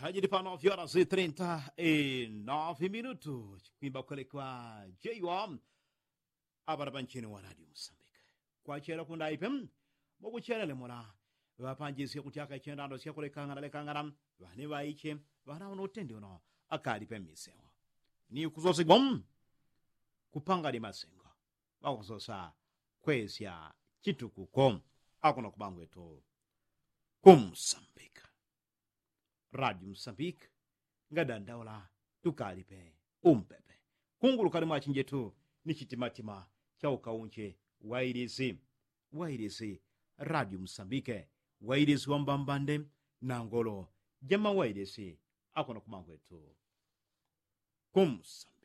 Hadi para 9 horas e 39 minutos. Kuimba kule kwa J1 abaraba nchini wa Radio Mozambique. Kwa chera kunda ipem mogu chera le mora. Vapanjisi kutiaka chendando sia kule kangana le kangana. Vane vaiche vana unotende uno akali pemisewa. Ni kuzosi bom kupanga di masenga. Wakuzosa kwesya chituku kom akuna kubangu eto kumsambika. Radio Mozambique ngadandaula tukalipe umpepe kungulu kali mwachinjetu ni chitimatima cha ukaunche wairisi Radio Mozambique wairisi wambambande nangolo jama wairisi akona kumangwetu kumsambika.